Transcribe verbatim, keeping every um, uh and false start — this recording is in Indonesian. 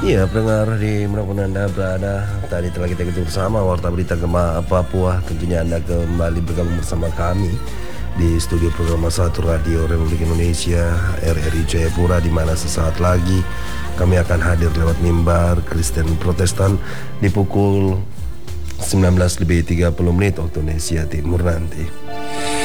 Iya, pendengar di manapun Anda berada, tadi telah kita ikuti bersama Warta Berita Gema Papua. Tentunya Anda kembali bergabung bersama kami di studio program satu Radio Republik Indonesia R R I Jayapura, di mana sesaat lagi kami akan hadir lewat mimbar Kristen Protestan di pukul sembilan belas lebih tiga puluh menit waktu Indonesia Timur nanti.